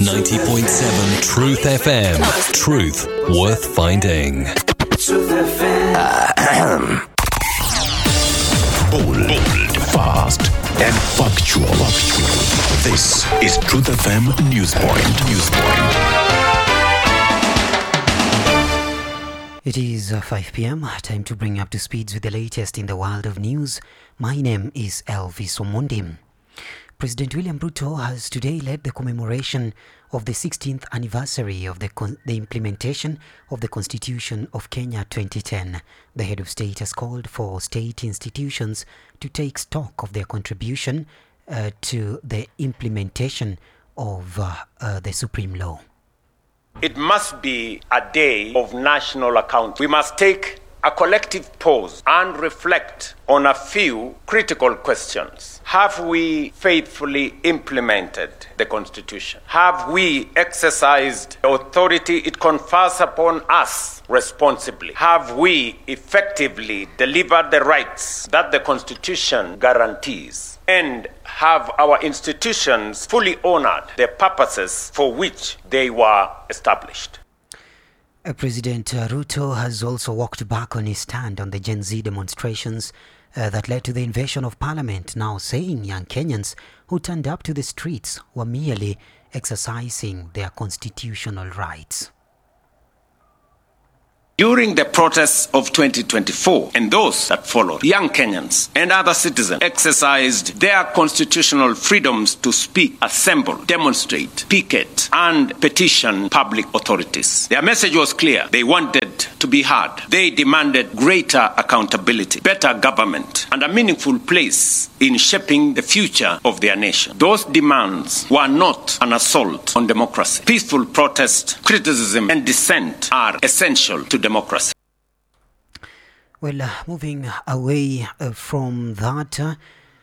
90.7 Truth FM. Truth worth finding. Truth FM. Bold, fast, and factual. This is Truth FM Newspoint. It is 5 p.m. Time to bring up to speeds with the latest in the world of news. My name is Elvis Omondi. President William Ruto has today led the commemoration of the 16th anniversary of the implementation of the Constitution of Kenya 2010. The head of state has called for state institutions to take stock of their contribution to the implementation of the Supreme Law. It must be a day of national account. We must take a collective pause and reflect on a few critical questions. Have we faithfully implemented the Constitution? Have we exercised the authority it confers upon us responsibly? Have we effectively delivered the rights that the Constitution guarantees? And have our institutions fully honored the purposes for which they were established? President Ruto has also walked back on his stand on the Gen Z demonstrations that led to the invasion of Parliament, now saying young Kenyans who turned up to the streets were merely exercising their constitutional rights. During the protests of 2024 and those that followed, young Kenyans and other citizens exercised their constitutional freedoms to speak, assemble, demonstrate, picket, and petition public authorities. Their message was clear. They wanted to be heard. They demanded greater accountability, better government, and a meaningful place in shaping the future of their nation. Those demands were not an assault on democracy. Peaceful protest, criticism, and dissent are essential to democracy. Well, moving away from that,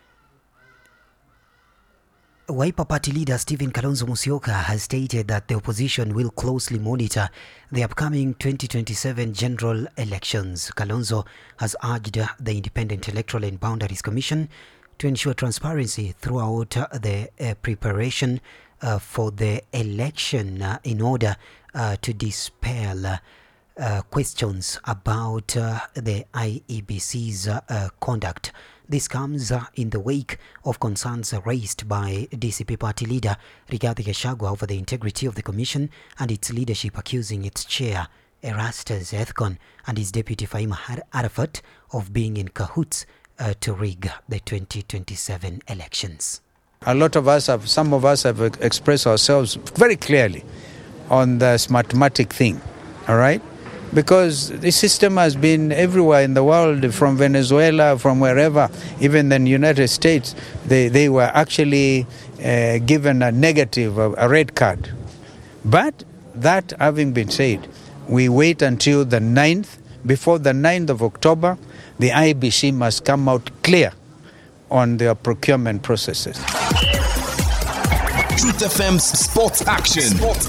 Wiper Party leader Stephen Kalonzo Musyoka has stated that the opposition will closely monitor the upcoming 2027 general elections. Kalonzo has urged the Independent Electoral and Boundaries Commission to ensure transparency throughout the preparation for the election in order to dispel questions about the IEBC's conduct. This comes in the wake of concerns raised by DCP party leader Rigathi Gachagua over the integrity of the commission and its leadership, accusing its chair Erastus Ethkon and his deputy Fahima Arafat of being in cahoots to rig the 2027 elections. Some of us have expressed ourselves very clearly on this mathematic thing, all right? Because the system has been everywhere in the world, from Venezuela, from wherever, even in the United States, they were actually given a negative, a red card. But that having been said, we wait until the 9th. Before the 9th of October, the IEBC must come out clear on their procurement processes. Truth FM's Sports Action.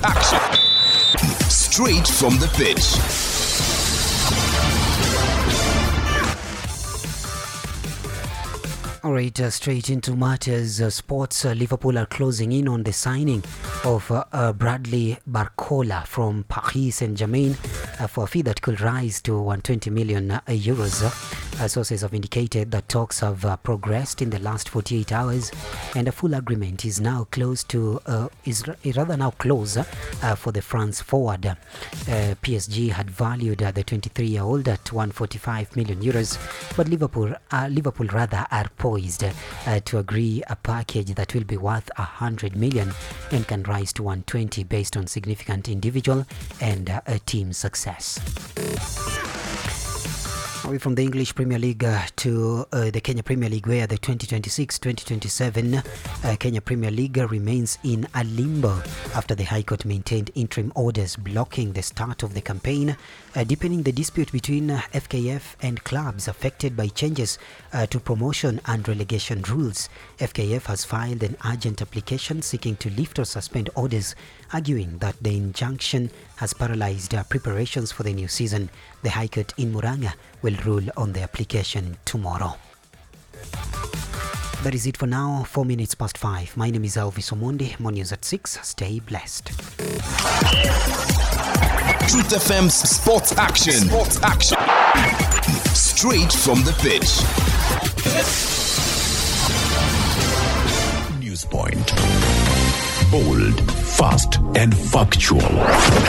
Straight from the pitch. All right, straight into matters. Sports. Liverpool are closing in on the signing of Bradley Barcola from Paris Saint-Germain for a fee that could rise to 120 million euros. Sources have indicated that talks have progressed in the last 48 hours, and a full agreement is now close for the France forward. PSG had valued the 23-year-old at 145 million euros, but Liverpool are poised to agree a package that will be worth 100 million and can rise to 120 based on significant individual and team success. Away from the English Premier League to the Kenya Premier League, where the 2026-2027 Kenya Premier League remains in a limbo after the High Court maintained interim orders blocking the start of the campaign, deepening the dispute between FKF and clubs affected by changes to promotion and relegation rules. FKF has filed an urgent application seeking to lift or suspend orders, arguing that the injunction has paralyzed preparations for the new season. The High Court in Murang'a will rule on the application tomorrow. That is it for now. 4 minutes past 5. My name is Elvis Omondi. More news at 6. Stay blessed. Truth FM's Sports Action. Sports Action. Straight from the pitch. News Point. Bold, fast, and factual.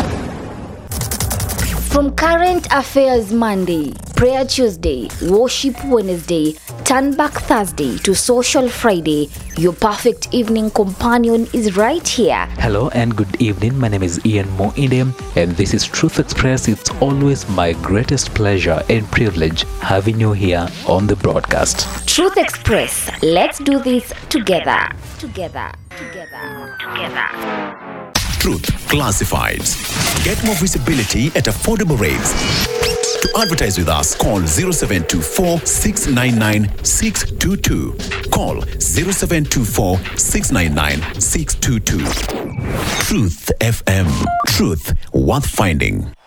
From Current Affairs Monday, Prayer Tuesday, Worship Wednesday, Turn Back Thursday to Social Friday, your perfect evening companion is right here. Hello and good evening. My name is Ian Moindem and this is Truth Express. It's always my greatest pleasure and privilege having you here on the broadcast. Truth Express. Let's do this together. Truth Classifieds. Get more visibility at affordable rates. To advertise with us, call 0724 699 622. Call 0724 699 622. Truth FM. Truth worth finding.